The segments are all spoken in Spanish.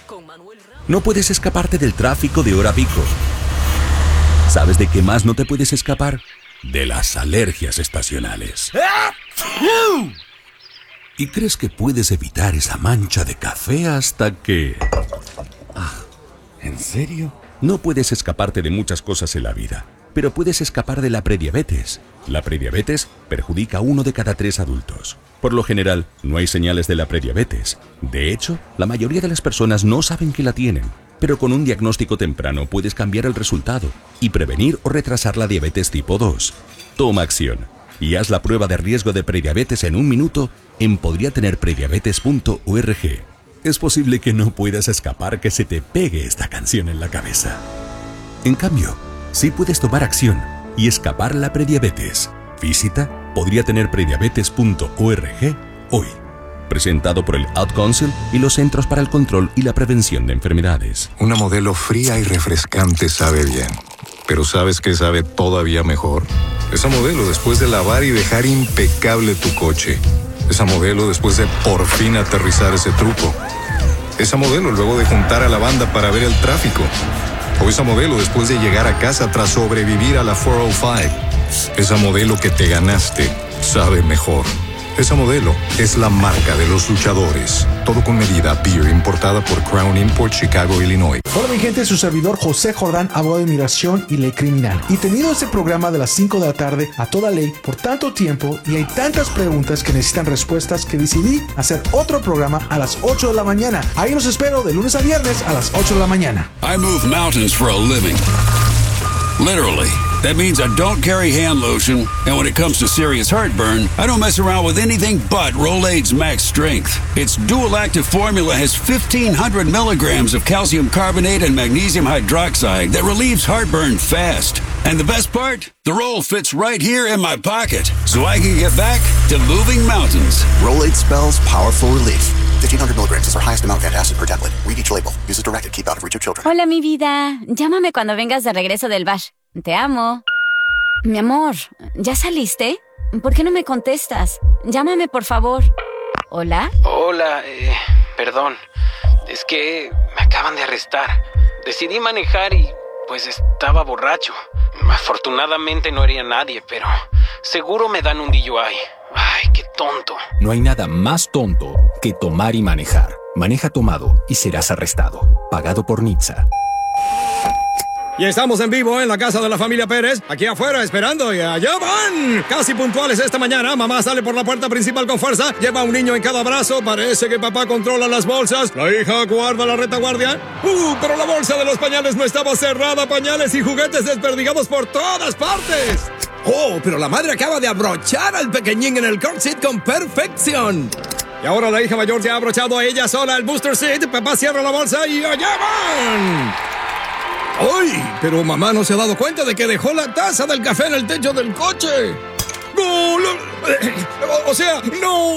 No puedes escaparte del tráfico de hora pico. ¿Sabes de qué más no te puedes escapar? De las alergias estacionales. ¿Y crees que puedes evitar esa mancha de café hasta que... ¿En serio? No puedes escaparte de muchas cosas en la vida, pero puedes escapar de la prediabetes. La prediabetes perjudica a 1 de cada 3 adultos. Por lo general, no hay señales de la prediabetes. De hecho, la mayoría de las personas no saben que la tienen. Pero con un diagnóstico temprano puedes cambiar el resultado y prevenir o retrasar la diabetes tipo 2. Toma acción y haz la prueba de riesgo de prediabetes en 1 minuto en podriatenerprediabetes.org. Es posible que no puedas escapar que se te pegue esta canción en la cabeza. En cambio, sí puedes tomar acción y escapar la prediabetes. Visita podriatenerprediabetes.org hoy. Presentado por el Ad Council y los Centros para el Control y la Prevención de Enfermedades. Una modelo fría y refrescante sabe bien. ¿Pero sabes qué sabe todavía mejor? Esa modelo después de lavar y dejar impecable tu coche. Esa modelo después de por fin aterrizar ese truco. Esa modelo luego de juntar a la banda para ver el tráfico. O esa modelo después de llegar a casa tras sobrevivir a la 405. Esa modelo que te ganaste sabe mejor. Esa modelo es la marca de los luchadores. Todo con medida. Beer, importada por Crown Import, Chicago, Illinois. Hola mi gente, su servidor José Jordán, abogado de inmigración y ley criminal. Y tenido este programa de las 5 de la tarde a toda ley por tanto tiempo y hay tantas preguntas que necesitan respuestas que decidí hacer otro programa a las 8 de la mañana. Ahí los espero de lunes a viernes a las 8 de la mañana. I move mountains for a living. Literally. That means I don't carry hand lotion, and when it comes to serious heartburn, I don't mess around with anything but Rolaids Max Strength. Its dual-active formula has 1,500 milligrams of calcium carbonate and magnesium hydroxide that relieves heartburn fast. And the best part? The roll fits right here in my pocket, so I can get back to moving mountains. Rolaids spells powerful relief. 1,500 milligrams is our highest amount of antacid per tablet. Read each label. Use as directed. Keep out of reach of children. Hola, mi vida. Llámame cuando vengas de regreso del bash. Te amo. Mi amor, ¿ya saliste? ¿Por qué no me contestas? Llámame, por favor. ¿Hola? Hola, perdón. Es que me acaban de arrestar. Decidí manejar y, pues, estaba borracho. Afortunadamente no hería a nadie, pero seguro me dan un DUI. Ay, qué tonto. No hay nada más tonto que tomar y manejar. Maneja tomado y serás arrestado. Pagado por NHTSA. Y estamos en vivo en la casa de la familia Pérez, aquí afuera esperando y allá van. Casi puntuales esta mañana, mamá sale por la puerta principal con fuerza, lleva a un niño en cada brazo, parece que papá controla las bolsas, la hija guarda la retaguardia. Pero la bolsa de los pañales no estaba cerrada, pañales y juguetes desperdigados por todas partes. Oh, pero la madre acaba de abrochar al pequeñín en el car seat con perfección. Y ahora la hija mayor se ha abrochado a ella sola el booster seat, papá cierra la bolsa y allá van. ¡Ay! Pero mamá no se ha dado cuenta de que dejó la taza del café en el techo del coche. ¡No! O sea, ¡no!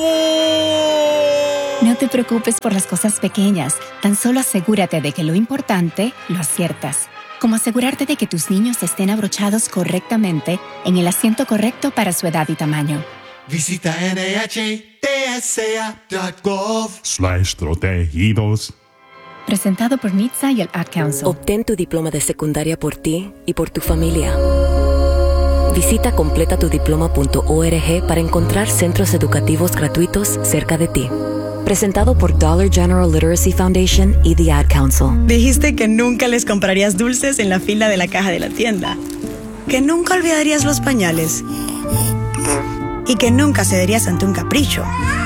No te preocupes por las cosas pequeñas. Tan solo asegúrate de que lo importante lo aciertas. Como asegurarte de que tus niños estén abrochados correctamente en el asiento correcto para su edad y tamaño. Visita NHTSA.gov/protegidos. Presentado por NHTSA y el Ad Council. Obtén tu diploma de secundaria por ti y por tu familia. Visita completatudiploma.org para encontrar centros educativos gratuitos cerca de ti. Presentado por Dollar General Literacy Foundation y The Ad Council. Dijiste que nunca les comprarías dulces en la fila de la caja de la tienda. Que nunca olvidarías los pañales. Y que nunca cederías ante un capricho.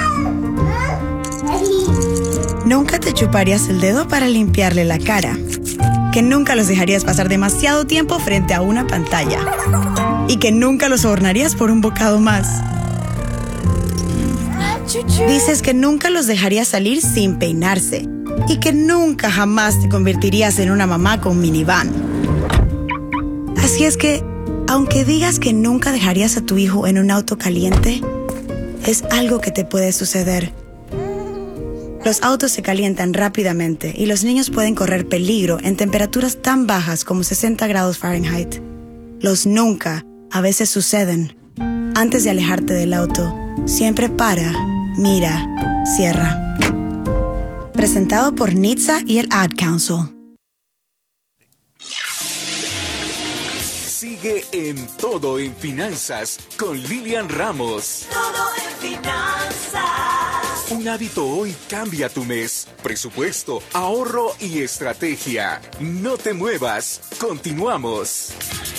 Nunca te chuparías el dedo para limpiarle la cara. Que nunca los dejarías pasar demasiado tiempo frente a una pantalla. Y que nunca los sobornarías por un bocado más. Dices que nunca los dejarías salir sin peinarse. Y que nunca jamás te convertirías en una mamá con minivan. Así es que, aunque digas que nunca dejarías a tu hijo en un auto caliente, es algo que te puede suceder. Los autos se calientan rápidamente y los niños pueden correr peligro en temperaturas tan bajas como 60 grados Fahrenheit. Los nunca a veces suceden. Antes de alejarte del auto, siempre para, mira, cierra. Presentado por NHTSA y el Ad Council. Sigue en Todo en Finanzas con Lilian Ramos. Todo en finanzas. Un hábito hoy cambia tu mes. Presupuesto, ahorro y estrategia. No te muevas. Continuamos.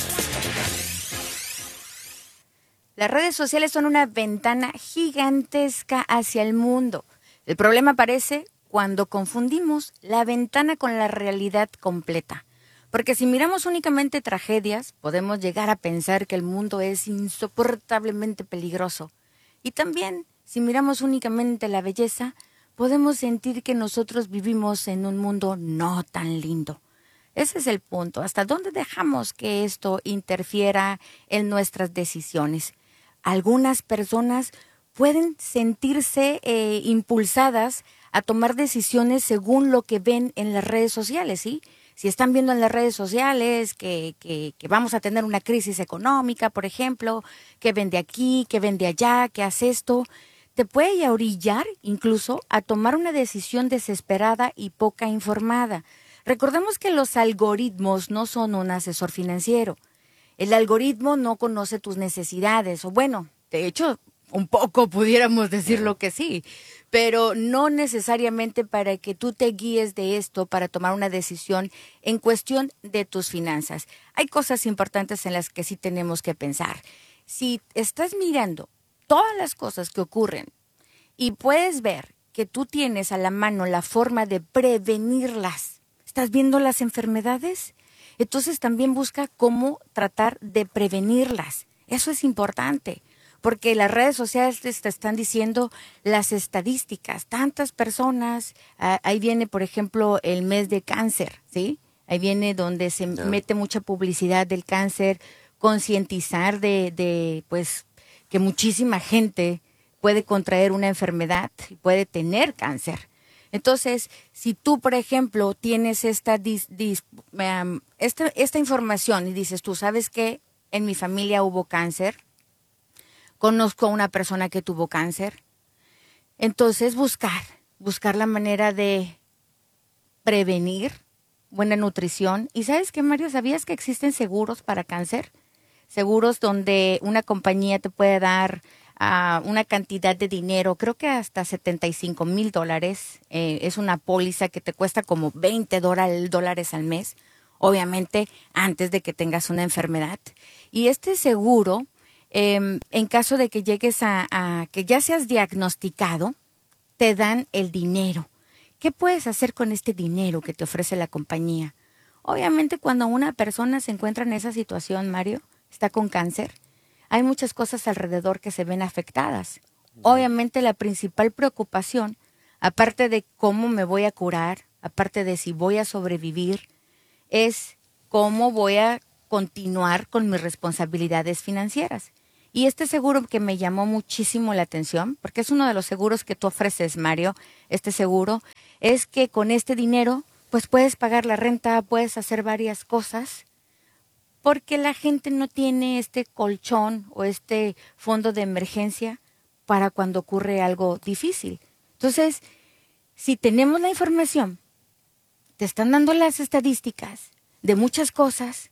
Las redes sociales son una ventana gigantesca hacia el mundo. El problema aparece cuando confundimos la ventana con la realidad completa. Porque si miramos únicamente tragedias, podemos llegar a pensar que el mundo es insoportablemente peligroso. Y también, si miramos únicamente la belleza, podemos sentir que nosotros vivimos en un mundo no tan lindo. Ese es el punto. ¿Hasta dónde dejamos que esto interfiera en nuestras decisiones? Algunas personas pueden sentirse impulsadas a tomar decisiones según lo que ven en las redes sociales, ¿sí? Si están viendo en las redes sociales que vamos a tener una crisis económica, por ejemplo, que vende aquí, que vende allá, que hace esto, te puede orillar incluso a tomar una decisión desesperada y poca informada. Recordemos que los algoritmos no son un asesor financiero. El algoritmo no conoce tus necesidades, o bueno, de hecho, un poco pudiéramos decirlo que sí, pero no necesariamente para que tú te guíes de esto para tomar una decisión en cuestión de tus finanzas. Hay cosas importantes en las que sí tenemos que pensar. Si estás mirando todas las cosas que ocurren y puedes ver que tú tienes a la mano la forma de prevenirlas, ¿estás viendo las enfermedades? Entonces también busca cómo tratar de prevenirlas. Eso es importante. Porque las redes sociales te están diciendo las estadísticas, tantas personas, ahí viene por ejemplo el mes de cáncer, ¿sí? Ahí viene donde se mete mucha publicidad del cáncer, concientizar de pues que muchísima gente puede contraer una enfermedad y puede tener cáncer. Entonces, si tú, por ejemplo, tienes esta información y dices, tú sabes que en mi familia hubo cáncer, conozco a una persona que tuvo cáncer. Entonces, buscar la manera de prevenir, buena nutrición. ¿Y sabes qué, Mario? ¿Sabías que existen seguros para cáncer? Seguros donde una compañía te puede dar una cantidad de dinero, creo que hasta $75,000. Es una póliza que te cuesta como $20 al mes, obviamente antes de que tengas una enfermedad. Y este seguro, en caso de que llegues a que ya seas diagnosticado, te dan el dinero. ¿Qué puedes hacer con este dinero que te ofrece la compañía? Obviamente cuando una persona se encuentra en esa situación, Mario, está con cáncer, hay muchas cosas alrededor que se ven afectadas. Obviamente la principal preocupación, aparte de cómo me voy a curar, aparte de si voy a sobrevivir, es cómo voy a continuar con mis responsabilidades financieras. Y este seguro que me llamó muchísimo la atención, porque es uno de los seguros que tú ofreces, Mario, este seguro, es que con este dinero pues puedes pagar la renta, puedes hacer varias cosas, porque la gente no tiene este colchón o este fondo de emergencia para cuando ocurre algo difícil. Entonces, si tenemos la información, te están dando las estadísticas de muchas cosas,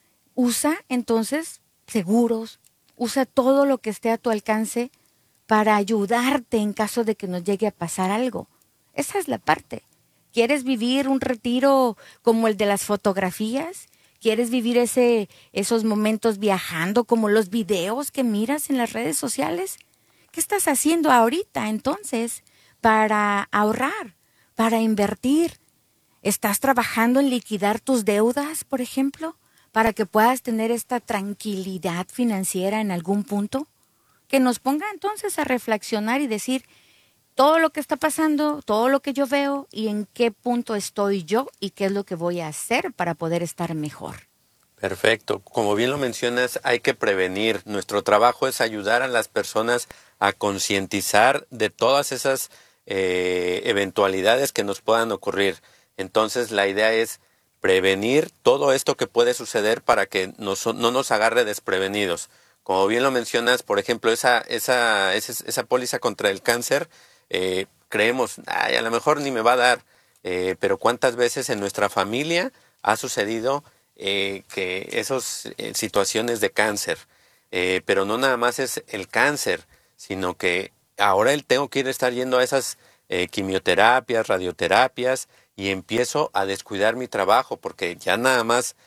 usa entonces seguros, usa todo lo que esté a tu alcance para ayudarte en caso de que nos llegue a pasar algo. Esa es la parte. ¿Quieres vivir un retiro como el de las fotografías? ¿Quieres vivir esos momentos viajando como los videos que miras en las redes sociales? ¿Qué estás haciendo ahorita entonces para ahorrar, para invertir? ¿Estás trabajando en liquidar tus deudas, por ejemplo, para que puedas tener esta tranquilidad financiera en algún punto? Que nos ponga entonces a reflexionar y decir todo lo que está pasando, todo lo que yo veo y en qué punto estoy yo y qué es lo que voy a hacer para poder estar mejor. Perfecto. Como bien lo mencionas, hay que prevenir. Nuestro trabajo es ayudar a las personas a concientizar de todas esas eventualidades que nos puedan ocurrir. Entonces, la idea es prevenir todo esto que puede suceder para que no nos agarre desprevenidos. Como bien lo mencionas, por ejemplo, esa póliza contra el cáncer, creemos, ay, a lo mejor ni me va a dar, pero ¿cuántas veces en nuestra familia ha sucedido que esas situaciones de cáncer, pero no nada más es el cáncer, sino que ahora tengo que estar yendo a esas quimioterapias, radioterapias, y empiezo a descuidar mi trabajo, porque ya nada más,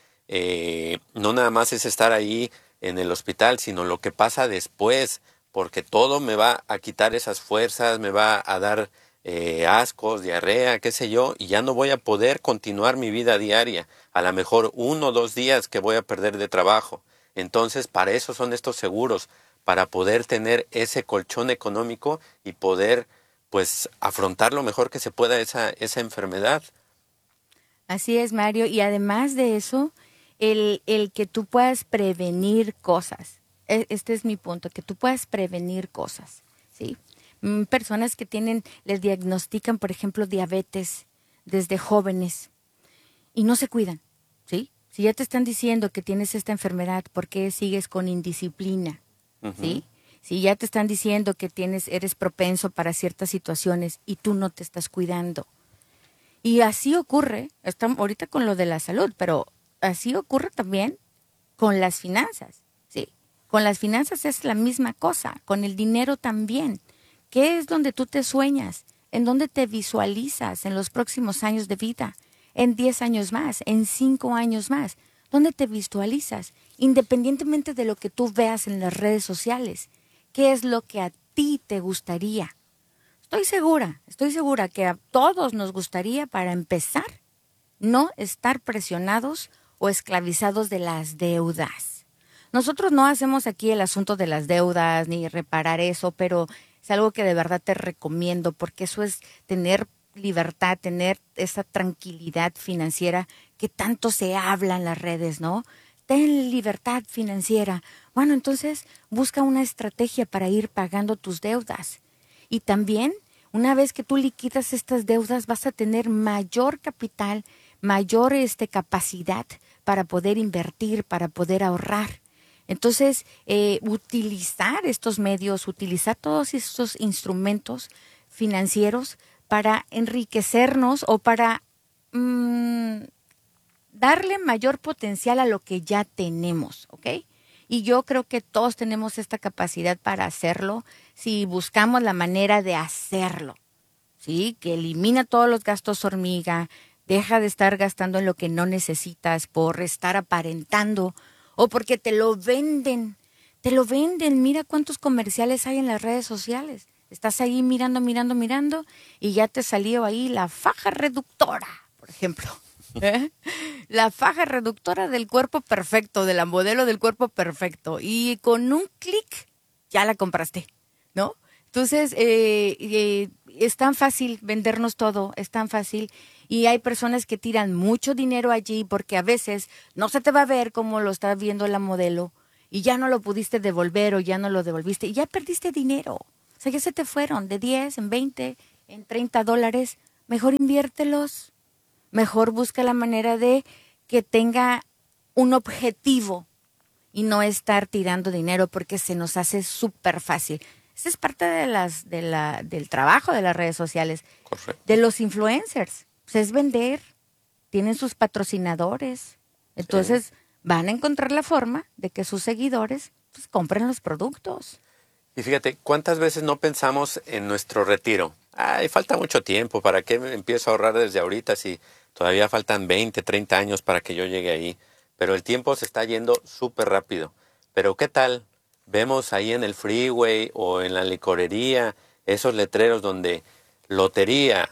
no nada más es estar ahí en el hospital, sino lo que pasa después, porque todo me va a quitar esas fuerzas, me va a dar ascos, diarrea, qué sé yo, y ya no voy a poder continuar mi vida diaria. A lo mejor 1 o 2 días que voy a perder de trabajo. Entonces, para eso son estos seguros, para poder tener ese colchón económico y poder, pues, afrontar lo mejor que se pueda esa enfermedad. Así es, Mario. Y además de eso, el que tú puedas prevenir cosas. Este es mi punto, que tú puedas prevenir cosas, ¿sí? Personas que les diagnostican, por ejemplo, diabetes desde jóvenes y no se cuidan, ¿sí? Si ya te están diciendo que tienes esta enfermedad, ¿por qué sigues con indisciplina? ¿Sí? Si ya te están diciendo que eres propenso para ciertas situaciones y tú no te estás cuidando. Y así ocurre, ahorita con lo de la salud, pero así ocurre también con las finanzas, ¿sí? Con las finanzas es la misma cosa, con el dinero también. ¿Qué es donde tú te sueñas? ¿En dónde te visualizas en los próximos años de vida? ¿En 10 años más? ¿En 5 años más? ¿Dónde te visualizas? Independientemente de lo que tú veas en las redes sociales, ¿qué es lo que a ti te gustaría? Estoy segura que a todos nos gustaría, para empezar, no estar presionados o esclavizados de las deudas. Nosotros no hacemos aquí el asunto de las deudas ni reparar eso, pero es algo que de verdad te recomiendo, porque eso es tener libertad, tener esa tranquilidad financiera que tanto se habla en las redes, ¿no? Ten libertad financiera. Bueno, entonces busca una estrategia para ir pagando tus deudas. Y también, una vez que tú liquidas estas deudas, vas a tener mayor capital, mayor capacidad para poder invertir, para poder ahorrar. Entonces, utilizar estos medios, utilizar todos estos instrumentos financieros para enriquecernos o para darle mayor potencial a lo que ya tenemos, ¿ok? Y yo creo que todos tenemos esta capacidad para hacerlo si buscamos la manera de hacerlo, ¿sí? Que elimina todos los gastos hormiga, deja de estar gastando en lo que no necesitas por estar aparentando o porque te lo venden. Mira cuántos comerciales hay en las redes sociales. Estás ahí mirando y ya te salió ahí la faja reductora, por ejemplo. La faja reductora del cuerpo perfecto, de la modelo del cuerpo perfecto. Y con un clic ya la compraste, ¿no? Entonces, es tan fácil vendernos todo, es tan fácil. Y hay personas que tiran mucho dinero allí porque a veces no se te va a ver como lo está viendo la modelo y ya no lo pudiste devolver o ya no lo devolviste y ya perdiste dinero. O sea, ya se te fueron de 10, en 20, en $30. Mejor inviértelos. Mejor busca la manera de que tenga un objetivo y no estar tirando dinero porque se nos hace súper fácil. Esa es parte del trabajo de las redes sociales. Correcto. De los influencers. Pues es vender. Tienen sus patrocinadores. Entonces van a encontrar la forma de que sus seguidores pues, compren los productos. Y fíjate, ¿cuántas veces no pensamos en nuestro retiro? Ay, falta mucho tiempo, ¿para qué me empiezo a ahorrar desde ahorita si todavía faltan 20, 30 años para que yo llegue ahí? Pero el tiempo se está yendo súper rápido. Pero ¿qué tal? Vemos ahí en el freeway o en la licorería esos letreros donde lotería,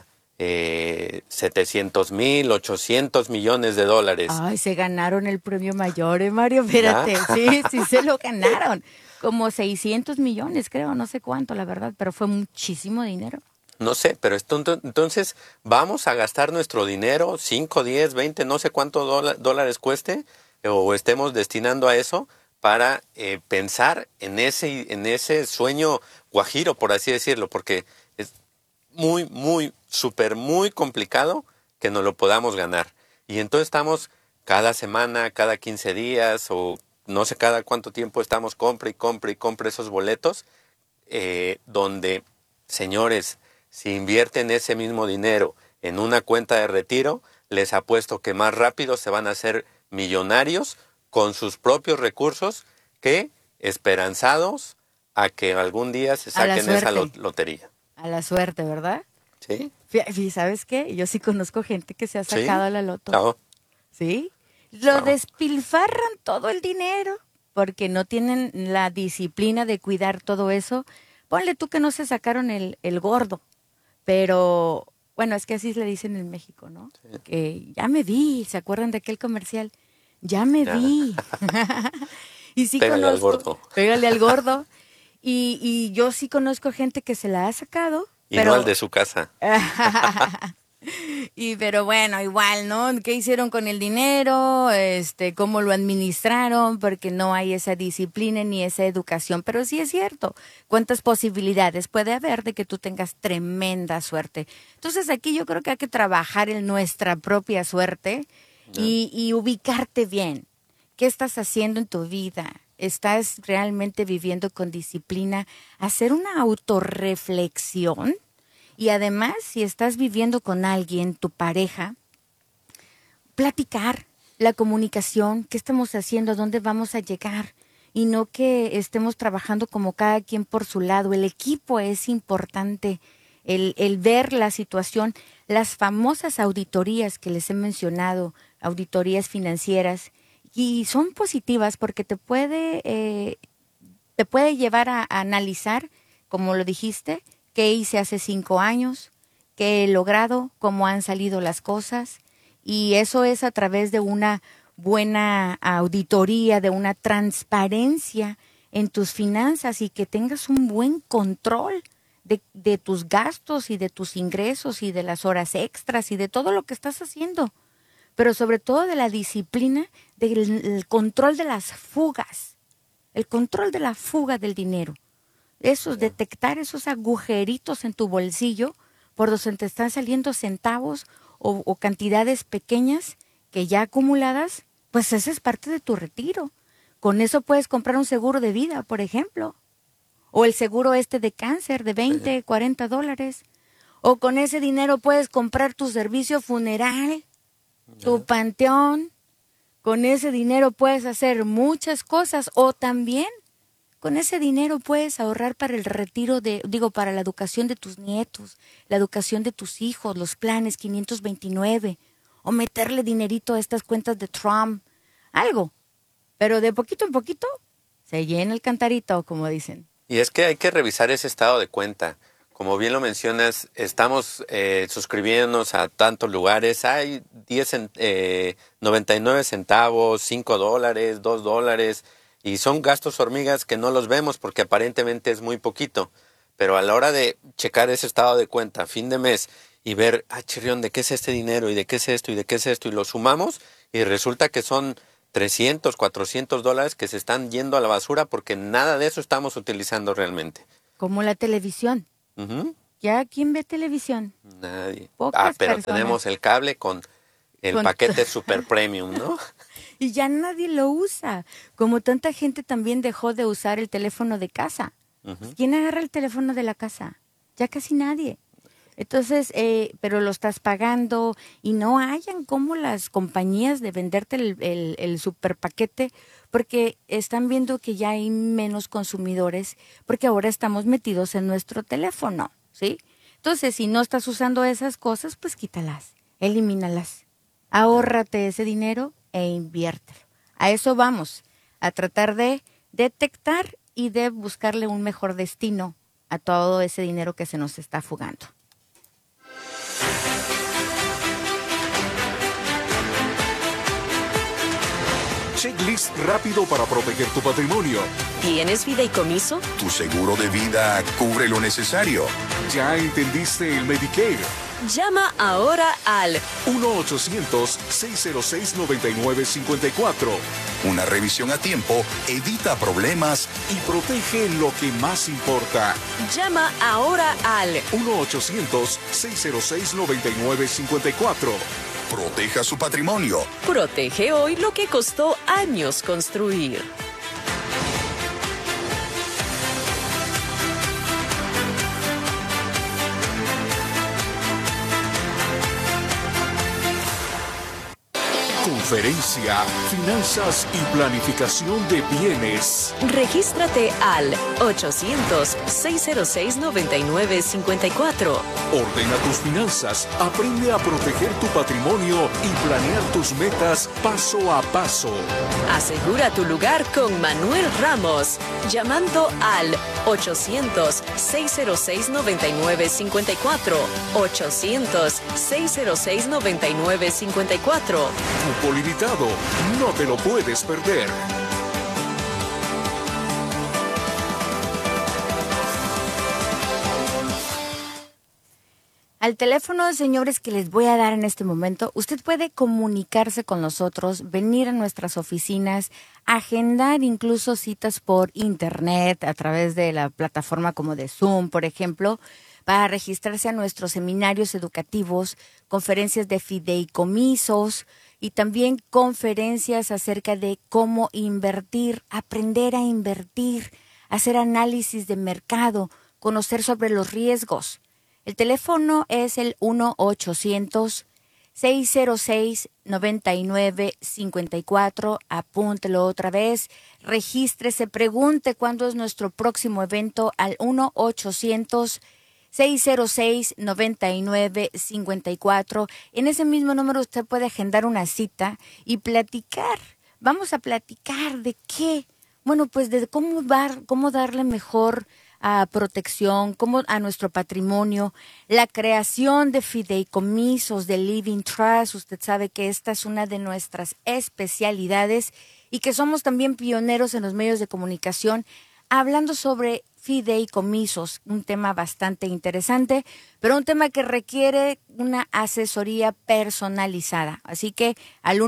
700,000, 800 millones de dólares. Ay, se ganaron el premio mayor, Mario, espérate. Sí, se lo ganaron. Como 600 millones, creo, no sé cuánto, la verdad, pero fue muchísimo dinero. No sé, pero entonces vamos a gastar nuestro dinero, 5, 10, 20, no sé cuánto dólares cueste, o estemos destinando a eso para pensar en ese sueño guajiro, por así decirlo, porque es muy complicado que nos lo podamos ganar. Y entonces estamos cada semana, cada 15 días, o no sé cada cuánto tiempo estamos compre esos boletos, donde, señores, si invierten ese mismo dinero en una cuenta de retiro, les apuesto que más rápido se van a hacer millonarios con sus propios recursos que esperanzados a que algún día se saquen esa lotería. A la suerte, ¿verdad? Sí. ¿Y sabes qué? Yo sí conozco gente que se ha sacado a la loto. Claro. ¿Sí? Lo despilfarran todo el dinero porque no tienen la disciplina de cuidar todo eso. Ponle tú que no se sacaron el gordo, pero bueno, es que así le dicen en México, ¿no? Sí. Que ya me vi, ¿se acuerdan de aquel comercial? Ya me vi. Y sí Pégale conozco, al gordo. Pégale al gordo. Y yo sí conozco gente que se la ha sacado. Y pero... no al de su casa. Pero bueno, igual, ¿no? ¿Qué hicieron con el dinero? ¿Cómo lo administraron? Porque no hay esa disciplina ni esa educación. Pero sí es cierto, ¿cuántas posibilidades puede haber de que tú tengas tremenda suerte? Entonces aquí yo creo que hay que trabajar en nuestra propia suerte y ubicarte bien. ¿Qué estás haciendo en tu vida? ¿Estás realmente viviendo con disciplina? Hacer una autorreflexión. Y además, si estás viviendo con alguien, tu pareja, platicar, la comunicación, qué estamos haciendo, dónde vamos a llegar. Y no que estemos trabajando como cada quien por su lado. El equipo es importante, el ver la situación. Las famosas auditorías que les he mencionado, auditorías financieras, y son positivas porque te puede llevar a analizar, como lo dijiste, qué hice hace 5 años, qué he logrado, cómo han salido las cosas. Y eso es a través de una buena auditoría, de una transparencia en tus finanzas y que tengas un buen control de tus gastos y de tus ingresos y de las horas extras y de todo lo que estás haciendo. Pero sobre todo de la disciplina, del control de las fugas, el control de la fuga del dinero. Detectar esos agujeritos en tu bolsillo por donde te están saliendo centavos o cantidades pequeñas que ya acumuladas, pues esa es parte de tu retiro. Con eso puedes comprar un seguro de vida, por ejemplo, o el seguro de cáncer de $20, $40, o con ese dinero puedes comprar tu servicio funeral, tu panteón. Con ese dinero puedes hacer muchas cosas, o también con ese dinero puedes ahorrar para el retiro para la educación de tus nietos, la educación de tus hijos, los planes 529, o meterle dinerito a estas cuentas de Trump, algo. Pero de poquito en poquito se llena el cantarito, como dicen. Y es que hay que revisar ese estado de cuenta. Como bien lo mencionas, estamos suscribiéndonos a tantos lugares. Hay 99 centavos, $5, $2, y son gastos hormigas que no los vemos porque aparentemente es muy poquito. Pero a la hora de checar ese estado de cuenta a fin de mes y ver, chirrión, ¿de qué es este dinero? ¿Y de qué es esto? ¿Y de qué es esto? Y lo sumamos y resulta que son $300, $400 que se están yendo a la basura porque nada de eso estamos utilizando realmente. Como la televisión. Uh-huh. ¿Ya quién ve televisión? Nadie. Pocas pero personas. Tenemos el cable con el paquete super premium, ¿no? Y ya nadie lo usa. Como tanta gente también dejó de usar el teléfono de casa. Uh-huh. ¿Quién agarra el teléfono de la casa? Ya casi nadie. Entonces, pero lo estás pagando y no hayan como las compañías de venderte el super paquete porque están viendo que ya hay menos consumidores porque ahora estamos metidos en nuestro teléfono, ¿sí? Entonces, si no estás usando esas cosas, pues quítalas, elimínalas. Ahórrate ese dinero e inviértelo. A eso vamos, a tratar de detectar y de buscarle un mejor destino a todo ese dinero que se nos está fugando. Checklist rápido para proteger tu patrimonio. ¿Tienes fideicomiso? Tu seguro de vida cubre lo necesario. ¿Ya entendiste el Medicare? Llama ahora al 1-800-606-9954. Una revisión a tiempo evita problemas y protege lo que más importa. Llama ahora al 1-800-606-9954. Proteja su patrimonio. Protege hoy lo que costó años construir. Conferencia, Finanzas y Planificación de Bienes. Regístrate al 800-606-9954. Ordena tus finanzas, aprende a proteger tu patrimonio y planear tus metas paso a paso. Asegura tu lugar con Manuel Ramos, llamando al 800-606-9954. 800-606-9954. Cupo limitado, no te lo puedes perder. Al teléfono, señores, que les voy a dar en este momento, usted puede comunicarse con nosotros, venir a nuestras oficinas, agendar incluso citas por internet a través de la plataforma como de Zoom, por ejemplo, para registrarse a nuestros seminarios educativos, conferencias de fideicomisos y también conferencias acerca de cómo invertir, aprender a invertir, hacer análisis de mercado, conocer sobre los riesgos. El teléfono es el 1-800-606-9954. Apúntelo otra vez. Regístrese, pregunte cuándo es nuestro próximo evento al 1-800-606-9954. En ese mismo número usted puede agendar una cita y platicar. Vamos a platicar de qué. Bueno, pues de cómo darle mejor protección, como a nuestro patrimonio, la creación de fideicomisos, de Living Trust. Usted sabe que esta es una de nuestras especialidades y que somos también pioneros en los medios de comunicación hablando sobre fideicomisos, un tema bastante interesante, pero un tema que requiere una asesoría personalizada. Así que al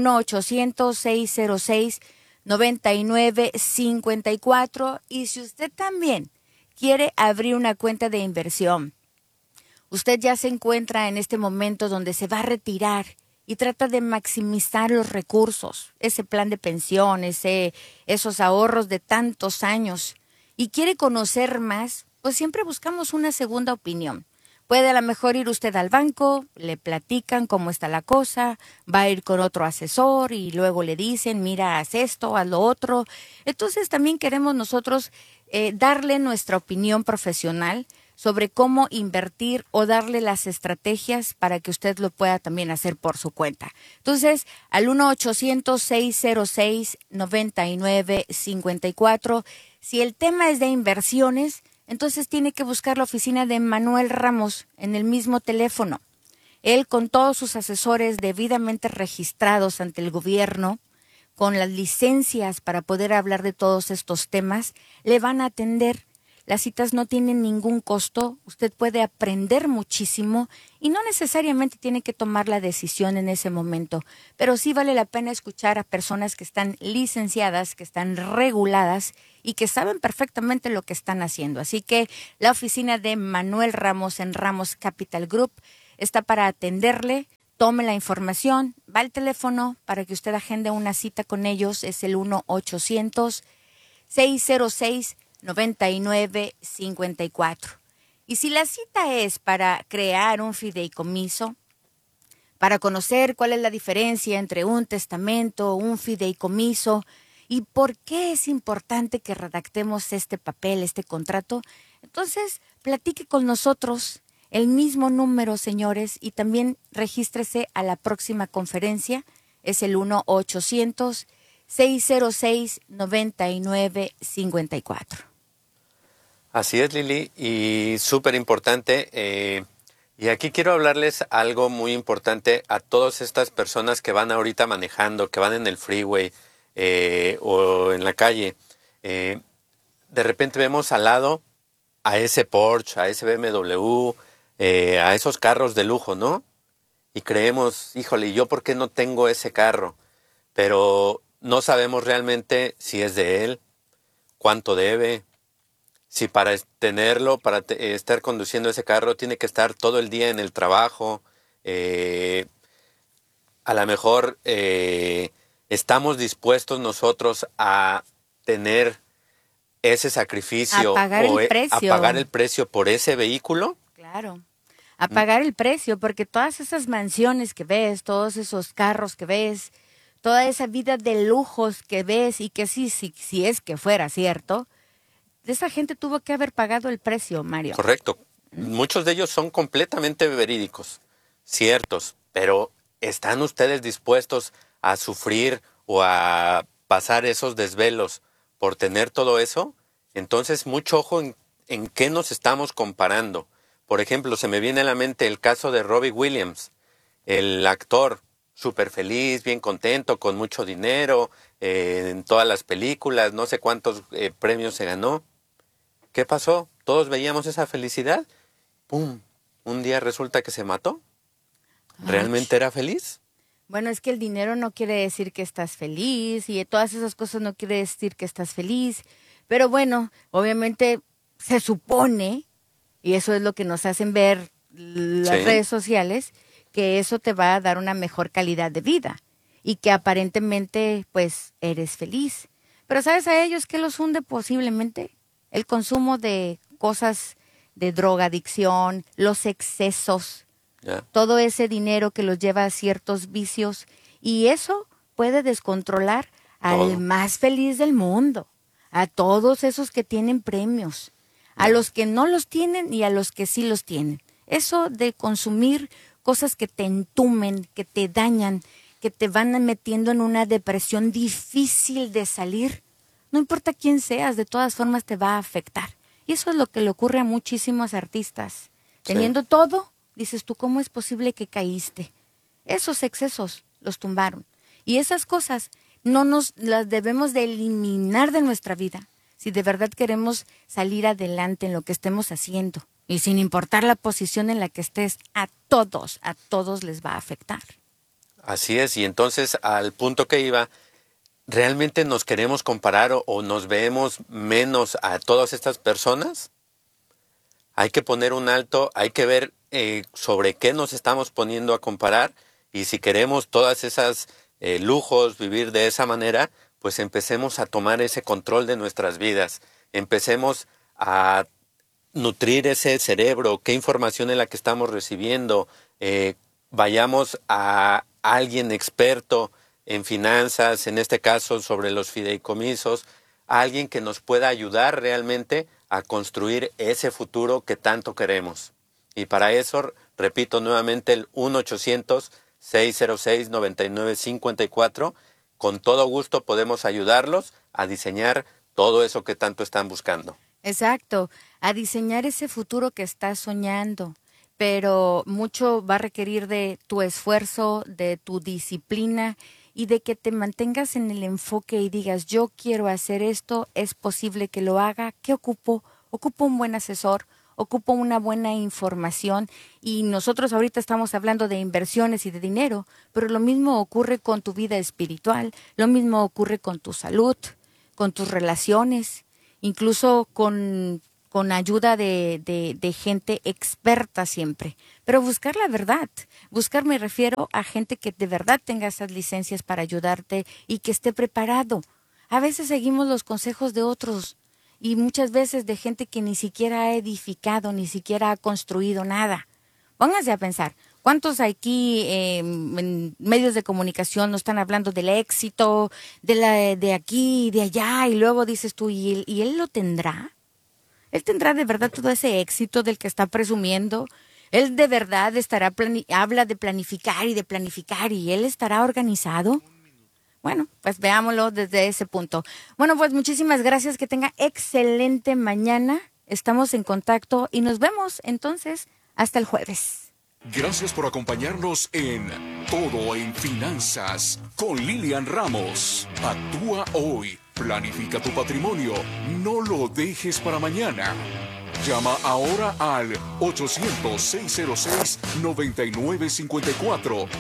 1-800-606-9954 y si usted también quiere abrir una cuenta de inversión, usted ya se encuentra en este momento donde se va a retirar y trata de maximizar los recursos, ese plan de pensión, esos ahorros de tantos años, y quiere conocer más, pues siempre buscamos una segunda opinión. Puede a lo mejor ir usted al banco, le platican cómo está la cosa, va a ir con otro asesor y luego le dicen, mira, haz esto, haz lo otro. Entonces también queremos nosotros darle nuestra opinión profesional sobre cómo invertir o darle las estrategias para que usted lo pueda también hacer por su cuenta. Entonces, al 1-800-606-9954, si el tema es de inversiones, entonces tiene que buscar la oficina de Manuel Ramos en el mismo teléfono. Él, con todos sus asesores debidamente registrados ante el gobierno, con las licencias para poder hablar de todos estos temas, le van a atender. Las citas no tienen ningún costo, usted puede aprender muchísimo y no necesariamente tiene que tomar la decisión en ese momento, pero sí vale la pena escuchar a personas que están licenciadas, que están reguladas y que saben perfectamente lo que están haciendo. Así que la oficina de Manuel Ramos en Ramos Capital Group está para atenderle. Tome la información, va al teléfono para que usted agende una cita con ellos, es el 1-800-606-9954. Y si la cita es para crear un fideicomiso, para conocer cuál es la diferencia entre un testamento, un fideicomiso y por qué es importante que redactemos este papel, este contrato, entonces platique con nosotros. El mismo número, señores, y también regístrese a la próxima conferencia. Es el 1-800-606-9954. Así es, Lili, y súper importante. Y aquí quiero hablarles algo muy importante a todas estas personas que van ahorita manejando, que van en el freeway o en la calle. De repente vemos al lado a ese Porsche, a ese BMW, a esos carros de lujo, ¿no? Y creemos, híjole, ¿yo por qué no tengo ese carro? Pero no sabemos realmente si es de él, cuánto debe, si para tenerlo, para estar conduciendo ese carro, tiene que estar todo el día en el trabajo. A lo mejor estamos dispuestos nosotros a tener ese sacrificio, a pagar el precio por ese vehículo. Claro, a pagar el precio, porque todas esas mansiones que ves, todos esos carros que ves, toda esa vida de lujos que ves y que si es que fuera cierto, esa gente tuvo que haber pagado el precio, Mario. Correcto. Muchos de ellos son completamente verídicos, ciertos, pero ¿están ustedes dispuestos a sufrir o a pasar esos desvelos por tener todo eso? Entonces, mucho ojo en qué nos estamos comparando. Por ejemplo, se me viene a la mente el caso de Robbie Williams, el actor súper feliz, bien contento, con mucho dinero, en todas las películas, no sé cuántos premios se ganó. ¿Qué pasó? Todos veíamos esa felicidad. ¡Pum! Un día resulta que se mató. ¿Realmente era feliz? Bueno, es que el dinero no quiere decir que estás feliz y todas esas cosas no quiere decir que estás feliz. Pero bueno, obviamente se supone, y eso es lo que nos hacen ver las redes sociales, que eso te va a dar una mejor calidad de vida y que aparentemente pues eres feliz. Pero ¿sabes a ellos qué los hunde posiblemente? El consumo de cosas de drogadicción, los excesos, todo ese dinero que los lleva a ciertos vicios y eso puede descontrolar al más feliz del mundo, a todos esos que tienen premios, a los que no los tienen y a los que sí los tienen. Eso de consumir cosas que te entumen, que te dañan, que te van metiendo en una depresión difícil de salir, no importa quién seas, de todas formas te va a afectar. Y eso es lo que le ocurre a muchísimos artistas. Teniendo todo, dices tú, ¿cómo es posible que caíste? Esos excesos los tumbaron. Y esas cosas no nos las debemos de eliminar de nuestra vida si de verdad queremos salir adelante en lo que estemos haciendo. Y sin importar la posición en la que estés, a todos les va a afectar. Así es, y entonces al punto que iba, ¿realmente nos queremos comparar o nos vemos menos a todas estas personas? Hay que poner un alto, hay que ver sobre qué nos estamos poniendo a comparar y si queremos todas esas lujos, vivir de esa manera, pues empecemos a tomar ese control de nuestras vidas, empecemos a nutrir ese cerebro, qué información es la que estamos recibiendo, vayamos a alguien experto en finanzas, en este caso sobre los fideicomisos, alguien que nos pueda ayudar realmente a construir ese futuro que tanto queremos. Y para eso, repito nuevamente el 1-800-606-9954, con todo gusto podemos ayudarlos a diseñar todo eso que tanto están buscando. Exacto, a diseñar ese futuro que estás soñando, pero mucho va a requerir de tu esfuerzo, de tu disciplina y de que te mantengas en el enfoque y digas, yo quiero hacer esto, es posible que lo haga, ¿qué ocupo? Ocupo un buen asesor, ocupo una buena información y nosotros ahorita estamos hablando de inversiones y de dinero, pero lo mismo ocurre con tu vida espiritual, lo mismo ocurre con tu salud, con tus relaciones, incluso con ayuda de gente experta siempre. Pero buscar la verdad. Buscar me refiero a gente que de verdad tenga esas licencias para ayudarte y que esté preparado. A veces seguimos los consejos de otros y muchas veces de gente que ni siquiera ha edificado, ni siquiera ha construido nada. Pónganse a pensar. ¿Cuántos aquí en medios de comunicación nos están hablando del éxito, de aquí y de allá? Y luego dices tú, ¿y él lo tendrá? ¿Él tendrá de verdad todo ese éxito del que está presumiendo? ¿Él de verdad habla de planificar y él estará organizado? Bueno, pues veámoslo desde ese punto. Bueno, pues muchísimas gracias, que tenga excelente mañana. Estamos en contacto y nos vemos entonces hasta el jueves. Gracias por acompañarnos en Todo en Finanzas con Lilian Ramos. Actúa hoy. Planifica tu patrimonio. No lo dejes para mañana. Llama ahora al 800-606-9954.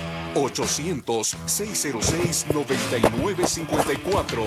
800-606-9954.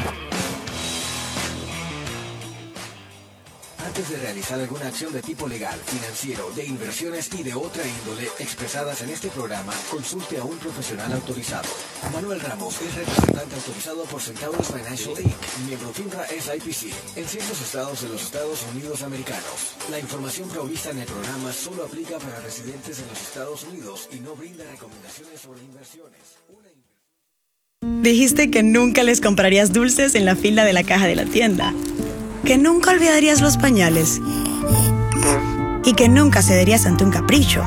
Antes de realizar alguna acción de tipo legal, financiero, de inversiones y de otra índole expresadas en este programa, consulte a un profesional autorizado. Manuel Ramos es representante autorizado por Centaurus Financial Inc., miembro FINRA SIPC, en ciertos estados de los Estados Unidos americanos. La información provista en el programa solo aplica para residentes en los Estados Unidos y no brinda recomendaciones sobre inversiones. Dijiste que nunca les comprarías dulces en la fila de la caja de la tienda. Que nunca olvidarías los pañales. Y que nunca cederías ante un capricho.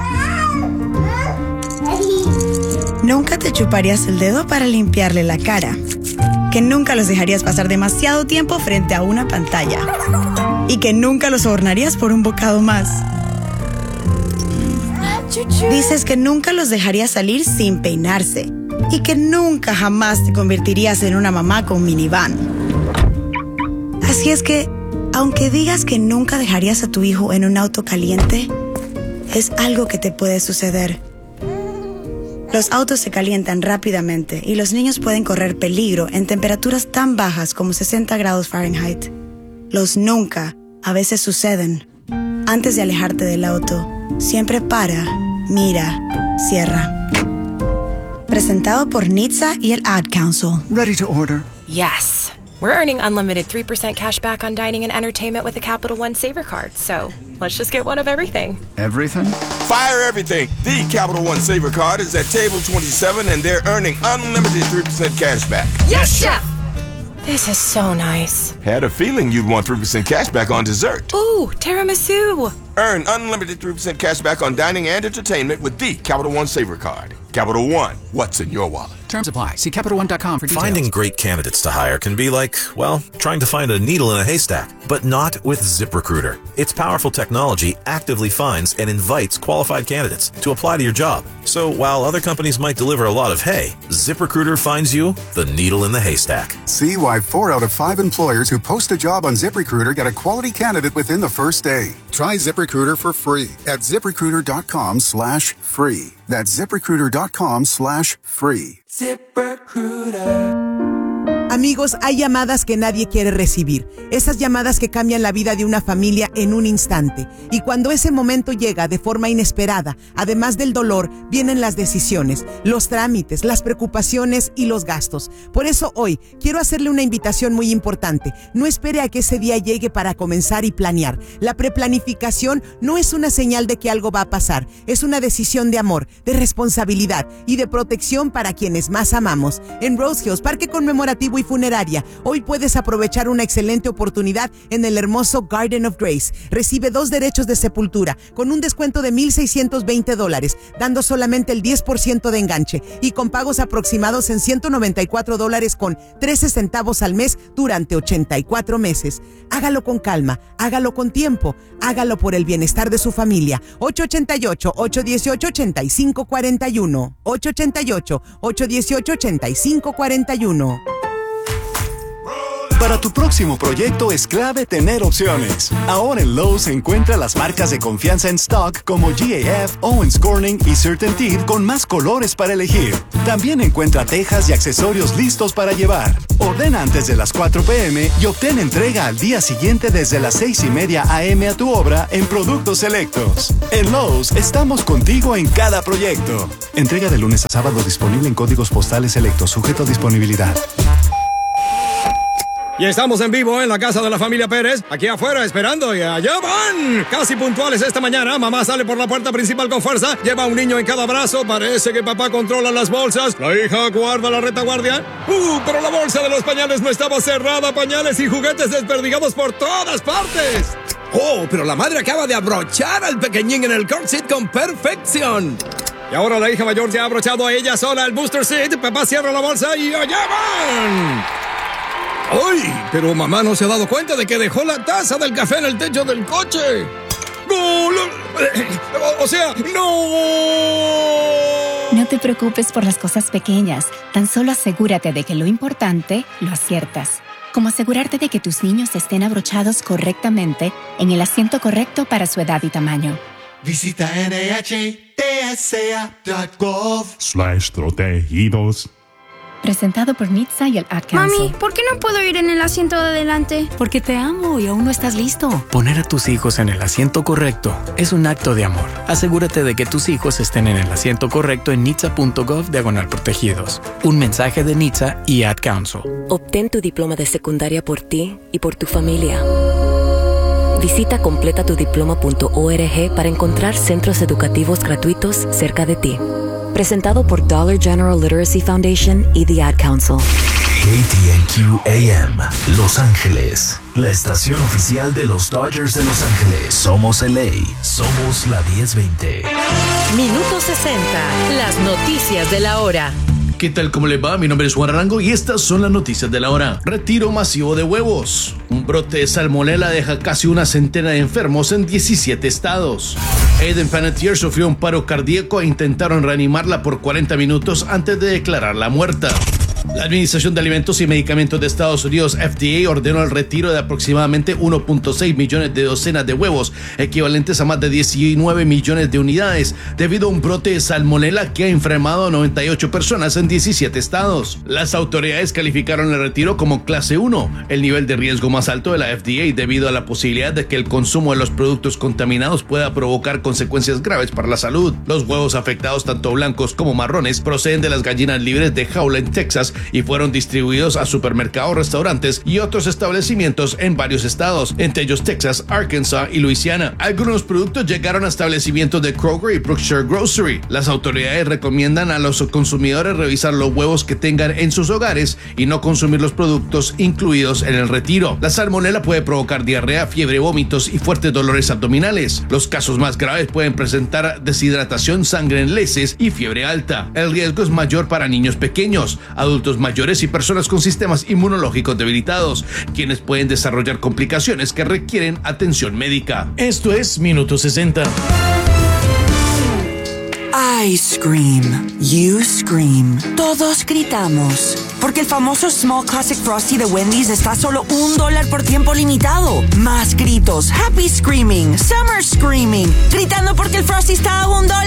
Nunca te chuparías el dedo para limpiarle la cara. Que nunca los dejarías pasar demasiado tiempo frente a una pantalla. Y que nunca los sobornarías por un bocado más. Dices que nunca los dejarías salir sin peinarse. Y que nunca jamás te convertirías en una mamá con minivan. Así es que, aunque digas que nunca dejarías a tu hijo en un auto caliente, es algo que te puede suceder. Los autos se calientan rápidamente y los niños pueden correr peligro en temperaturas tan bajas como 60 grados Fahrenheit. Los nunca a veces suceden. Antes de alejarte del auto, siempre para, mira, cierra. Presentado por NHTSA y el Ad Council. Ready to order? Yes. We're earning unlimited 3% cash back on dining and entertainment with a Capital One Saver card, so let's just get one of everything. Everything? Fire everything! The Capital One Saver card is at table 27 and they're earning unlimited 3% cash back. Yes, Chef! This is so nice. Had a feeling you'd want 3% cash back on dessert. Ooh, tiramisu! Earn unlimited 3% cash back on dining and entertainment with the Capital One Saver card. Capital One, what's in your wallet? Terms apply. See CapitalOne.com for details. Finding great candidates to hire can be like, well, trying to find a needle in a haystack, but not with ZipRecruiter. Its powerful technology actively finds and invites qualified candidates to apply to your job. So while other companies might deliver a lot of hay, ZipRecruiter finds you the needle in the haystack. See why 4 out of 5 employers who post a job on ZipRecruiter get a quality candidate within the first day. Try ZipRecruiter for free at ZipRecruiter.com/free. That's ZipRecruiter.com/free. ZipRecruiter. Amigos, hay llamadas que nadie quiere recibir. Esas llamadas que cambian la vida de una familia en un instante. Y cuando ese momento llega de forma inesperada, además del dolor, vienen las decisiones, los trámites, las preocupaciones y los gastos. Por eso hoy quiero hacerle una invitación muy importante. No espere a que ese día llegue para comenzar y planear. La preplanificación no es una señal de que algo va a pasar. Es una decisión de amor, de responsabilidad y de protección para quienes más amamos. En Rose Hills, Parque Conmemorativo y Funeraria, hoy puedes aprovechar una excelente oportunidad en el hermoso Garden of Grace. Recibe 2 derechos de sepultura con un descuento de $1,620, dando solamente el 10% de enganche y con pagos aproximados en $194 con 13 centavos al mes durante 84 meses. Hágalo con calma, hágalo con tiempo, hágalo por el bienestar de su familia. 888-818-8541. 888-818-8541. Para tu próximo proyecto es clave tener opciones. Ahora en Lowe's encuentra las marcas de confianza en stock como GAF, Owens Corning y CertainTeed con más colores para elegir. También encuentra tejas y accesorios listos para llevar. Ordena antes de las 4 p.m. y obtén entrega al día siguiente desde las 6:30 a.m. a tu obra en productos selectos. En Lowe's estamos contigo en cada proyecto. Entrega de lunes a sábado disponible en códigos postales selectos, sujeto a disponibilidad. Y estamos en vivo en la casa de la familia Pérez, aquí afuera esperando y allá van. Casi puntuales esta mañana, mamá sale por la puerta principal con fuerza, lleva a un niño en cada brazo, parece que papá controla las bolsas, la hija guarda la retaguardia. Pero la bolsa de los pañales no estaba cerrada, pañales y juguetes desperdigados por todas partes. Oh, pero la madre acaba de abrochar al pequeñín en el car seat con perfección. Y ahora la hija mayor ya ha abrochado a ella sola el booster seat, papá cierra la bolsa y allá van. ¡Ay! Pero mamá no se ha dado cuenta de que dejó la taza del café en el techo del coche. ¡No! O sea, ¡no! No te preocupes por las cosas pequeñas. Tan solo asegúrate de que lo importante lo aciertas. Como asegurarte de que tus niños estén abrochados correctamente en el asiento correcto para su edad y tamaño. Visita NHTSA.gov/protegidos. Presentado por NHTSA y el Ad Council. Mami, ¿por qué no puedo ir en el asiento de adelante? Porque te amo y aún no estás listo. Poner a tus hijos en el asiento correcto es un acto de amor. Asegúrate de que tus hijos estén en el asiento correcto en NHTSA.gov/protegidos. Un mensaje de NHTSA y Ad Council. Obtén tu diploma de secundaria por ti y por tu familia. Visita completatudiploma.org para encontrar centros educativos gratuitos cerca de ti. Presentado por Dollar General Literacy Foundation y The Ad Council. KTNQ AM, Los Ángeles. La estación oficial de los Dodgers de Los Ángeles. Somos LA. Somos la 1020. Minuto 60. Las noticias de la hora. ¿Qué tal? ¿Cómo les va? Mi nombre es Juan Arango y estas son las noticias de la hora. Retiro masivo de huevos. Un brote de salmonela deja casi una centena de enfermos en 17 estados. Aiden Panettiere sufrió un paro cardíaco e intentaron reanimarla por 40 minutos antes de declararla muerta. La Administración de Alimentos y Medicamentos de Estados Unidos, FDA, ordenó el retiro de aproximadamente 1.6 millones de docenas de huevos, equivalentes a más de 19 millones de unidades, debido a un brote de salmonela que ha enfermado a 98 personas en 17 estados. Las autoridades calificaron el retiro como clase 1, el nivel de riesgo más alto de la FDA, debido a la posibilidad de que el consumo de los productos contaminados pueda provocar consecuencias graves para la salud. Los huevos afectados, tanto blancos como marrones, proceden de las gallinas libres de jaula en Texas y fueron distribuidos a supermercados, restaurantes y otros establecimientos en varios estados, entre ellos Texas, Arkansas y Luisiana. Algunos productos llegaron a establecimientos de Kroger y Brookshire Grocery. Las autoridades recomiendan a los consumidores revisar los huevos que tengan en sus hogares y no consumir los productos incluidos en el retiro. La salmonela puede provocar diarrea, fiebre, vómitos y fuertes dolores abdominales. Los casos más graves pueden presentar deshidratación, sangre en heces y fiebre alta. El riesgo es mayor para niños pequeños, adultos mayores y personas con sistemas inmunológicos debilitados, quienes pueden desarrollar complicaciones que requieren atención médica. Esto es Minuto 60. I scream, you scream, todos gritamos, porque el famoso Small Classic Frosty de Wendy's está a solo $1 por tiempo limitado. Más gritos, happy screaming, summer screaming, gritando porque el Frosty está a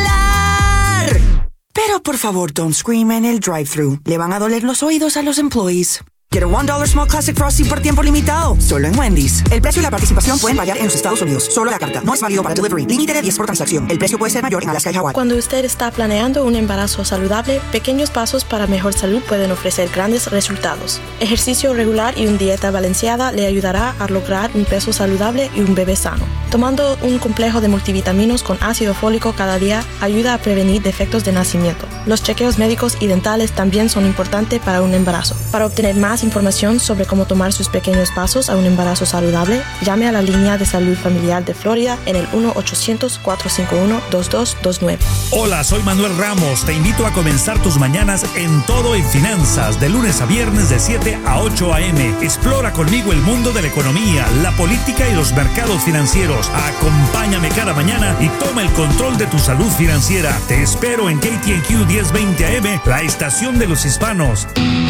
$1. Pero por favor, don't scream en el drive-thru. Le van a doler los oídos a los employees. Get a $1 Small Classic Frosty por tiempo limitado, solo en Wendy's. El precio y la participación pueden variar en los Estados Unidos. Solo la carta. No es válido para delivery. Límite de 10 por transacción. El precio puede ser mayor en Alaska y Hawái. Cuando usted está planeando un embarazo saludable, pequeños pasos para mejor salud pueden ofrecer grandes resultados. Ejercicio regular y una dieta balanceada le ayudará a lograr un peso saludable y un bebé sano. Tomando un complejo de multivitaminos con ácido fólico cada día ayuda a prevenir defectos de nacimiento. Los chequeos médicos y dentales también son importantes para un embarazo. Para obtener más información sobre cómo tomar sus pequeños pasos a un embarazo saludable, llame a la línea de salud familiar de Florida en el 1-800-451-2229. Hola, soy Manuel Ramos. Te invito a comenzar tus mañanas en Todo en Finanzas, de lunes a viernes de 7 a 8 a.m. Explora conmigo el mundo de la economía, la política y los mercados financieros. Acompáñame cada mañana y toma el control de tu salud financiera. Te espero en KTNQ 1020 AM, la estación de los hispanos.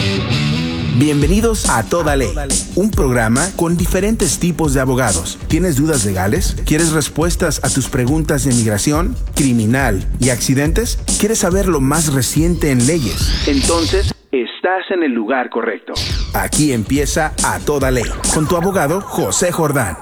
Bienvenidos a Toda Ley, un programa con diferentes tipos de abogados. ¿Tienes dudas legales? ¿Quieres respuestas a tus preguntas de inmigración, criminal y accidentes? ¿Quieres saber lo más reciente en leyes? Entonces, estás en el lugar correcto. Aquí empieza A Toda Ley, con tu abogado José Jordán.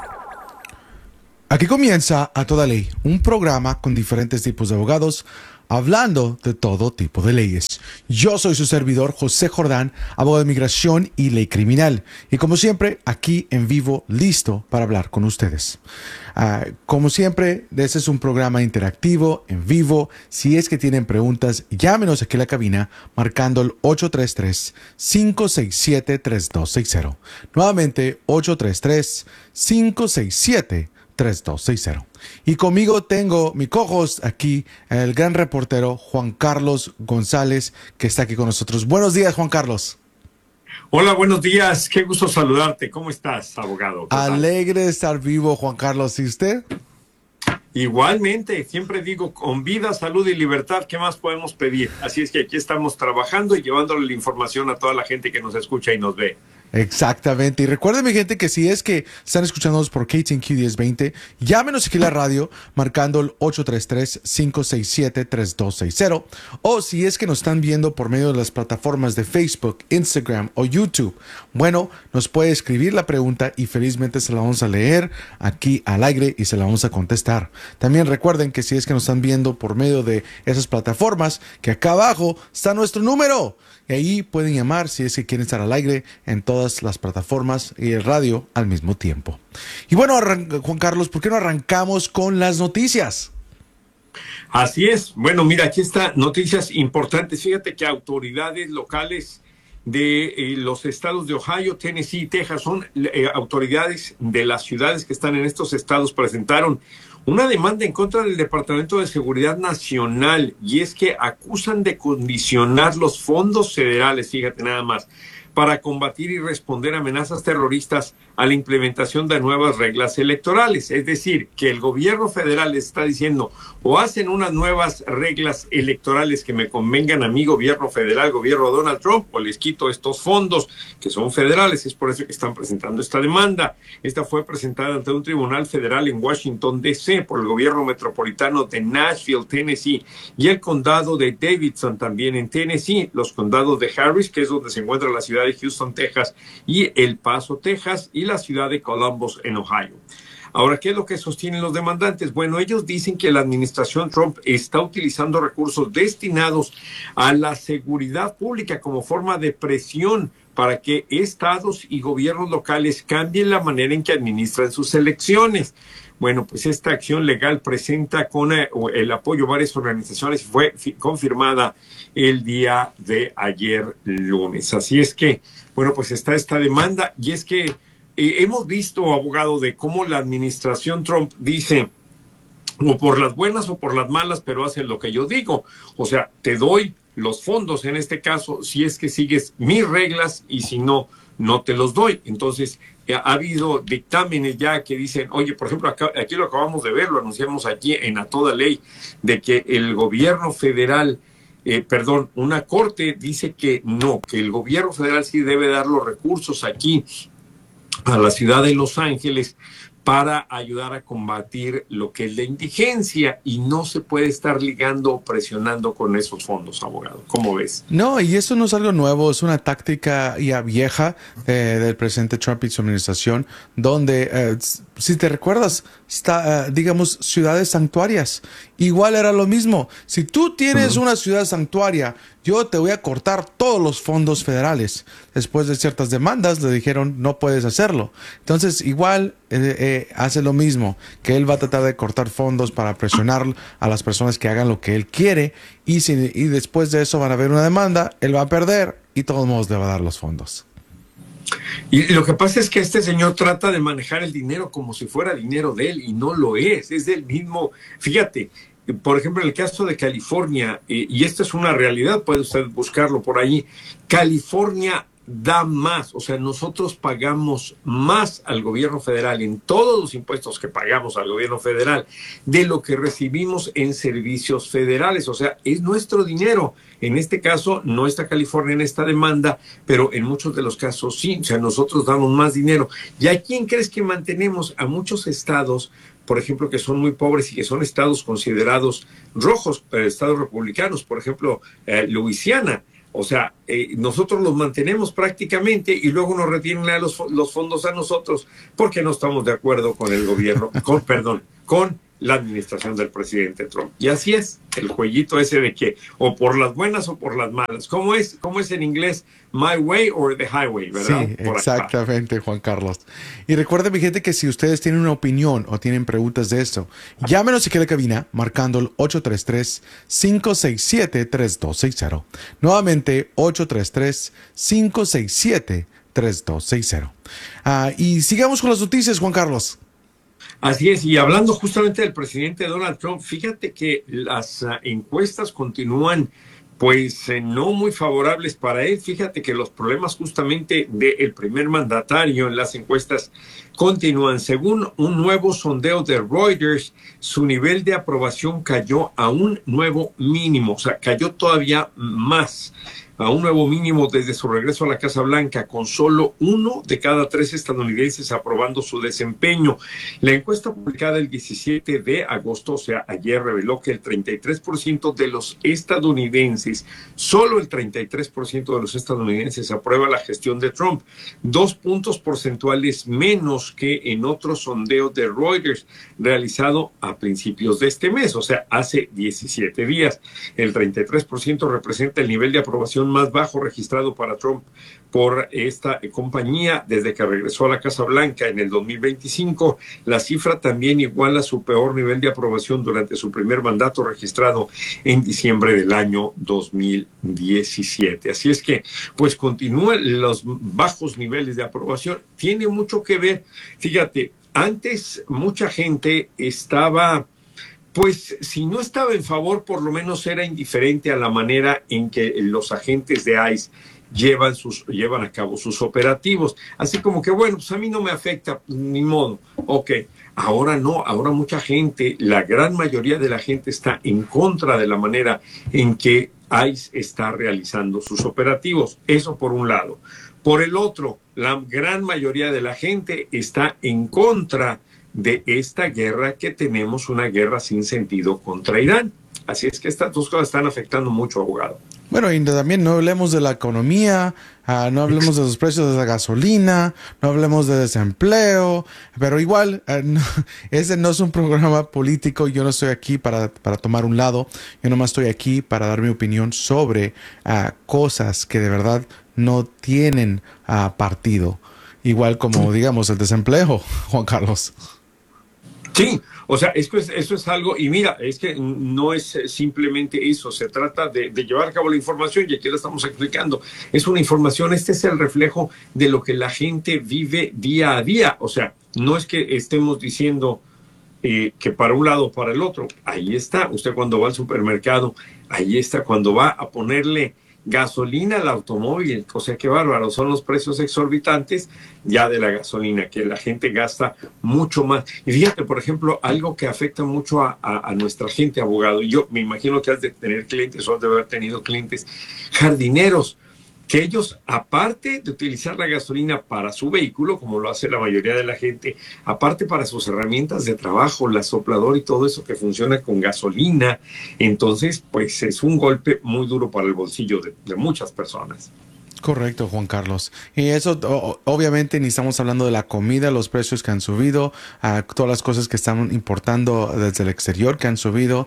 Aquí comienza A Toda Ley, un programa con diferentes tipos de abogados, hablando de todo tipo de leyes. Yo soy su servidor, José Jordán, abogado de inmigración y ley criminal. Y como siempre, aquí en vivo, listo para hablar con ustedes. Como siempre, este es un programa interactivo, en vivo. Si es que tienen preguntas, llámenos aquí a la cabina, marcando el 833-567-3260. Nuevamente, 833-567-3260. Y conmigo tengo mi co-host aquí, el gran reportero Juan Carlos González, que está aquí con nosotros. Buenos días, Juan Carlos. Hola, buenos días. Qué gusto saludarte. ¿Cómo estás, abogado? Alegre de estar vivo, Juan Carlos. ¿Y usted? Igualmente, siempre digo, con vida, salud y libertad, ¿qué más podemos pedir? Así es que aquí estamos trabajando y llevándole la información a toda la gente que nos escucha y nos ve. Exactamente. Y recuerden, mi gente, que si es que están escuchándonos por KTNQ 1020, llámenos aquí a la radio marcando el 833-567-3260. O si es que nos están viendo por medio de las plataformas de Facebook, Instagram o YouTube, bueno, nos puede escribir la pregunta y felizmente se la vamos a leer aquí al aire y se la vamos a contestar. También recuerden que si es que nos están viendo por medio de esas plataformas, que acá abajo está nuestro número. Y ahí pueden llamar si es que quieren estar al aire en todas las plataformas y el radio al mismo tiempo. Y bueno, Juan Carlos, ¿por qué no arrancamos con las noticias? Así es. Bueno, mira, aquí está noticias importantes. Fíjate que autoridades locales de los estados de Ohio, Tennessee y Texas, son autoridades de las ciudades que están en estos estados, presentaron una demanda en contra del Departamento de Seguridad Nacional, y es que acusan de condicionar los fondos federales, fíjate nada más, para combatir y responder a amenazas terroristas a la implementación de nuevas reglas electorales. Es decir, que el gobierno federal está diciendo, o hacen unas nuevas reglas electorales que me convengan a mi gobierno federal, gobierno de Donald Trump, o les quito estos fondos que son federales. Es por eso que están presentando esta demanda. Esta fue presentada ante un tribunal federal en Washington, D.C., por el gobierno metropolitano de Nashville, Tennessee, y el condado de Davidson, también en Tennessee, los condados de Harris, que es donde se encuentra la ciudad de Houston, Texas, y El Paso, Texas, y la ciudad de Columbus, en Ohio. Ahora, ¿qué es lo que sostienen los demandantes? Bueno, ellos dicen que la administración Trump está utilizando recursos destinados a la seguridad pública como forma de presión para que estados y gobiernos locales cambien la manera en que administran sus elecciones. Bueno, pues esta acción legal presenta con el apoyo de varias organizaciones y fue confirmada el día de ayer lunes. Así es que, bueno, pues está esta demanda, y es que hemos visto, abogado, de cómo la administración Trump dice, o por las buenas o por las malas, pero hacen lo que yo digo. O sea, te doy los fondos en este caso si es que sigues mis reglas, y si no, no te los doy. Entonces, ha habido dictámenes ya que dicen, oye, por ejemplo, aquí lo acabamos de ver, lo anunciamos aquí en A Toda Ley, de que el gobierno federal, una corte dice que no, que el gobierno federal sí debe dar los recursos aquí a la ciudad de Los Ángeles para ayudar a combatir lo que es la indigencia, y no se puede estar ligando o presionando con esos fondos, abogado. ¿Cómo ves? No, y eso no es algo nuevo, es una táctica ya vieja del presidente Trump y su administración, donde, si te recuerdas, digamos, ciudades santuarias. Igual era lo mismo. Si tú tienes una ciudad santuaria, yo te voy a cortar todos los fondos federales. Después de ciertas demandas le dijeron, no puedes hacerlo. Entonces, igual hace lo mismo, que él va a tratar de cortar fondos para presionar a las personas que hagan lo que él quiere, y después de eso van a haber una demanda, él va a perder y todos modos le va a dar los fondos. Y lo que pasa es que este señor trata de manejar el dinero como si fuera dinero de él, y no lo es del mismo. Fíjate, por ejemplo, en el caso de California, y esto es una realidad, puede usted buscarlo por ahí, California da más, o sea, nosotros pagamos más al gobierno federal en todos los impuestos que pagamos al gobierno federal de lo que recibimos en servicios federales. O sea, es nuestro dinero. En este caso no está California en esta demanda, pero en muchos de los casos sí. O sea, nosotros damos más dinero. ¿Y a quién crees que mantenemos? A muchos estados, por ejemplo, que son muy pobres y que son estados considerados rojos, estados republicanos, por ejemplo, Luisiana. O sea, nosotros los mantenemos prácticamente, y luego nos retienen los fondos a nosotros porque no estamos de acuerdo con el gobierno, con la administración del presidente Trump. Y así es, el jueguito ese de que o por las buenas o por las malas. ¿Cómo es en inglés? My way or the highway, ¿verdad? Sí, exactamente, Juan Carlos. Y recuerden, mi gente, que si ustedes tienen una opinión o tienen preguntas de esto, llámenos aquí a la cabina marcando el 833-567-3260. Nuevamente, 833-567-3260. Y sigamos con las noticias, Juan Carlos. Así es, y hablando justamente del presidente Donald Trump, fíjate que las encuestas continúan pues no muy favorables para él. Fíjate que los problemas justamente del primer mandatario en las encuestas continúan. Según un nuevo sondeo de Reuters, su nivel de aprobación cayó a un nuevo mínimo, o sea, cayó todavía más, a un nuevo mínimo desde su regreso a la Casa Blanca, con solo 1 de cada 3 estadounidenses aprobando su desempeño. La encuesta publicada el 17 de agosto, o sea, ayer, reveló que el 33% de los estadounidenses, solo el 33% de los estadounidenses aprueba la gestión de Trump, 2 puntos porcentuales menos que en otro sondeo de Reuters realizado a principios de este mes, o sea, hace 17 días. El 33% representa el nivel de aprobación más bajo registrado para Trump por esta compañía desde que regresó a la Casa Blanca en el 2025. La cifra también iguala su peor nivel de aprobación durante su primer mandato registrado en diciembre del año 2017. Así es que, pues, continúan los bajos niveles de aprobación. Tiene mucho que ver, fíjate, antes mucha gente estaba, pues, si no estaba en favor, por lo menos era indiferente a la manera en que los agentes de ICE llevan a cabo sus operativos. Así como que, bueno, pues a mí no me afecta, ni modo. Ok, ahora no, ahora mucha gente, la gran mayoría de la gente está en contra de la manera en que ICE está realizando sus operativos. Eso por un lado. Por el otro, la gran mayoría de la gente está en contra de esta guerra que tenemos, una guerra sin sentido contra Irán. Así es que estas dos cosas están afectando mucho, abogado. Bueno, y también no hablemos de la economía, no hablemos de los precios de la gasolina, no hablemos de desempleo, pero igual, ese no es un programa político. Yo no estoy aquí para tomar un lado, yo nomás estoy aquí para dar mi opinión sobre cosas que de verdad no tienen partido. Igual como, digamos, el desempleo, Juan Carlos. Sí, o sea, eso es algo, y mira, es que no es simplemente eso, se trata de llevar a cabo la información, y aquí la estamos explicando. Es una información, este es el reflejo de lo que la gente vive día a día. O sea, no es que estemos diciendo que para un lado o para el otro. Ahí está, usted cuando va al supermercado, ahí está, cuando va a ponerle gasolina al automóvil, o sea, qué bárbaro, son los precios exorbitantes ya de la gasolina, que la gente gasta mucho más. Y fíjate, por ejemplo, algo que afecta mucho a nuestra gente, abogado, y yo me imagino que has de tener clientes o has de haber tenido clientes, jardineros, que ellos, aparte de utilizar la gasolina para su vehículo, como lo hace la mayoría de la gente, aparte para sus herramientas de trabajo, la sopladora y todo eso que funciona con gasolina, entonces, pues es un golpe muy duro para el bolsillo de muchas personas. Correcto, Juan Carlos. Y eso, obviamente, ni estamos hablando de la comida, los precios que han subido, todas las cosas que están importando desde el exterior que han subido,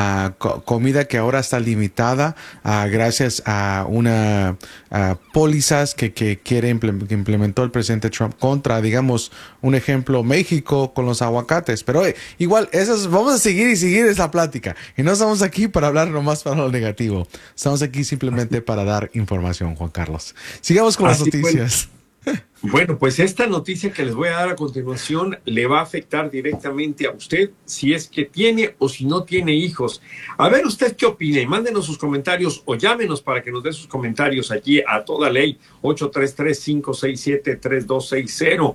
comida que ahora está limitada gracias a una pólizas que implementó el presidente Trump contra, digamos, un ejemplo, México con los aguacates. Pero igual, vamos a seguir esa plática. Y no estamos aquí para hablar nomás para lo negativo. Estamos aquí simplemente para dar información, Juan Carlos. Sigamos con las noticias. Bueno, pues esta noticia que les voy a dar a continuación le va a afectar directamente a usted si es que tiene o si no tiene hijos. A ver, ¿usted qué opina? Y mándenos sus comentarios o llámenos para que nos dé sus comentarios aquí a toda ley 833-567-3260.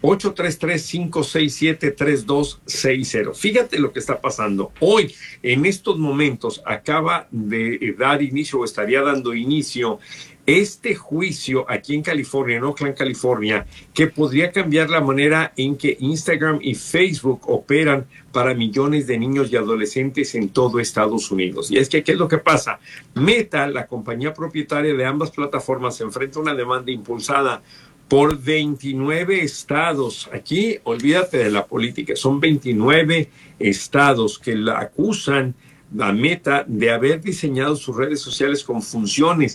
833-567-3260. Fíjate lo que está pasando. Hoy, en estos momentos, acaba de dar inicio o estaría dando inicio este juicio aquí en California, en Oakland, California, que podría cambiar la manera en que Instagram y Facebook operan para millones de niños y adolescentes en todo Estados Unidos. Y es que, ¿qué es lo que pasa? Meta, la compañía propietaria de ambas plataformas, se enfrenta a una demanda impulsada por 29 estados. Aquí, olvídate de la política, son 29 estados que la acusan a Meta de haber diseñado sus redes sociales con funciones